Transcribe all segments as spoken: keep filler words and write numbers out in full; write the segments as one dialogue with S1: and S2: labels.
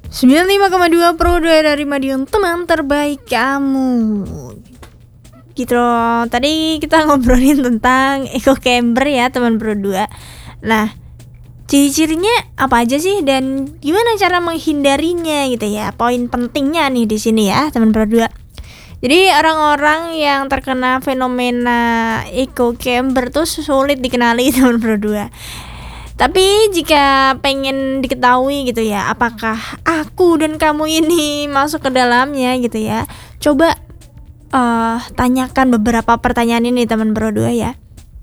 S1: sembilan puluh lima koma dua Pro dua dari Madiun, teman terbaik kamu. Gitu loh. Tadi kita ngobrolin tentang echo chamber ya teman Pro dua. Nah, ciri-cirinya apa aja sih dan gimana cara menghindarinya gitu ya. Poin pentingnya nih di sini ya teman Pro dua. Jadi orang-orang yang terkena fenomena echo chamber tuh sulit dikenali teman Pro dua. Tapi jika pengen diketahui gitu ya, apakah aku dan kamu ini masuk ke dalamnya gitu ya, coba uh, tanyakan beberapa pertanyaan ini teman Pro dua ya.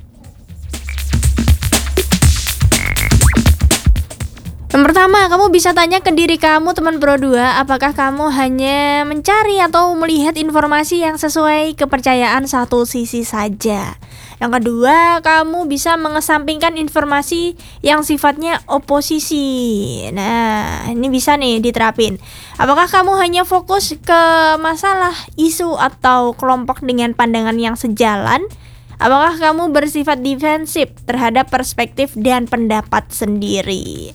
S1: Yang pertama, kamu bisa tanya ke diri kamu teman Pro dua, apakah kamu hanya mencari atau melihat informasi yang sesuai kepercayaan satu sisi saja. Yang kedua, kamu bisa mengesampingkan informasi yang sifatnya oposisi. Nah, ini bisa nih diterapin. Apakah kamu hanya fokus ke masalah, isu, atau kelompok dengan pandangan yang sejalan? Apakah kamu bersifat defensif terhadap perspektif dan pendapat sendiri?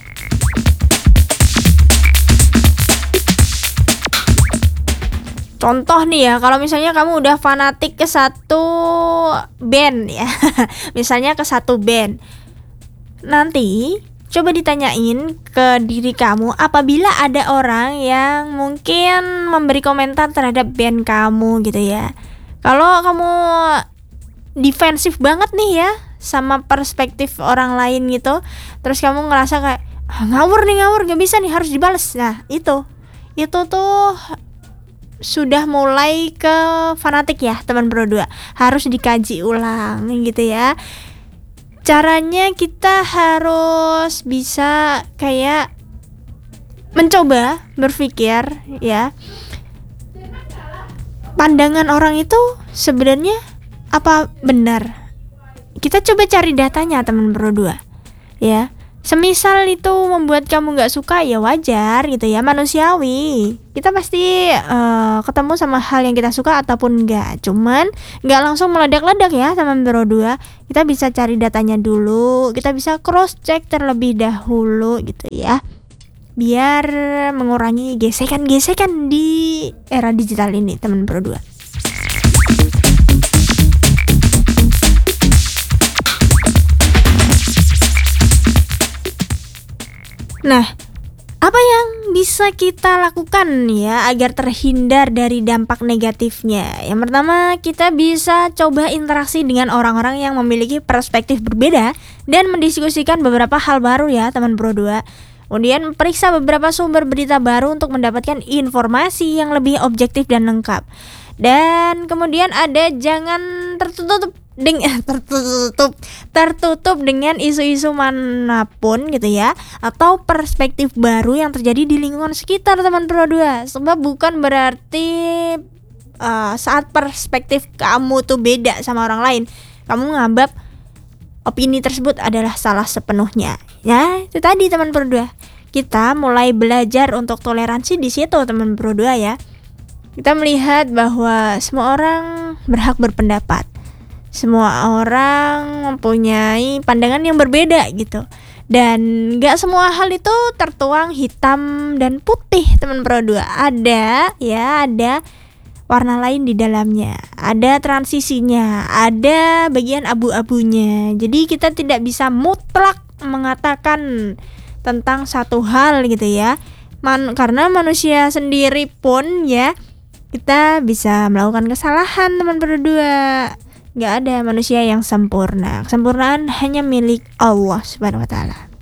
S1: Contoh nih ya, kalau misalnya kamu udah fanatik ke satu band ya, misalnya ke satu band, nanti coba ditanyain ke diri kamu apabila ada orang yang mungkin memberi komentar terhadap band kamu gitu ya. Kalau kamu defensif banget nih ya sama perspektif orang lain gitu, terus kamu ngerasa kayak ah, ngawur nih ngawur, gak bisa nih, harus dibales. Nah itu, itu tuh sudah mulai ke fanatik ya teman Pro dua. Harus dikaji ulang gitu ya. Caranya kita harus bisa kayak mencoba berpikir ya, pandangan orang itu sebenarnya apa benar. Kita coba cari datanya teman Pro dua ya. Semisal itu membuat kamu gak suka, ya wajar gitu ya, manusiawi. Kita pasti uh, ketemu sama hal yang kita suka ataupun enggak. Cuman gak langsung meledak-ledak ya teman Pro dua. Kita bisa cari datanya dulu, kita bisa cross check terlebih dahulu gitu ya, biar mengurangi gesekan-gesekan di era digital ini teman Pro dua. Nah, apa yang bisa kita lakukan ya agar terhindar dari dampak negatifnya? Yang pertama, kita bisa coba interaksi dengan orang-orang yang memiliki perspektif berbeda dan mendiskusikan beberapa hal baru ya teman Pro dua. Kemudian periksa beberapa sumber berita baru untuk mendapatkan informasi yang lebih objektif dan lengkap. Dan kemudian ada jangan tertutup dengan tertutup tertutup dengan isu-isu manapun gitu ya, atau perspektif baru yang terjadi di lingkungan sekitar teman Pro dua. Sebab bukan berarti uh, saat perspektif kamu tuh beda sama orang lain, kamu nganggap opini tersebut adalah salah sepenuhnya. Ya, itu tadi teman Pro dua. Kita mulai belajar untuk toleransi di situ teman Pro dua ya. Kita melihat bahwa semua orang berhak berpendapat. Semua orang mempunyai pandangan yang berbeda gitu. Dan gak semua hal itu tertuang hitam dan putih teman Pro dua. Ada ya, ada warna lain di dalamnya. Ada transisinya, ada bagian abu-abunya. Jadi kita tidak bisa mutlak mengatakan tentang satu hal gitu ya. Man, karena manusia sendiri pun ya, kita bisa melakukan kesalahan teman Pro dua. Gak ada manusia yang sempurna. Kesempurnaan hanya milik Allah Subhanahu wa taala.